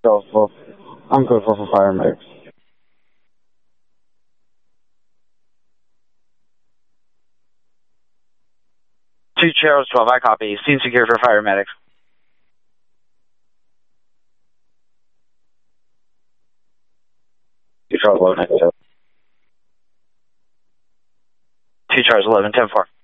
Go for, I'm good for fire medics. 2 Charles 12, I copy. Scene secure for fire medics. 2 Charles 11, 2 Charles 11, 10-4.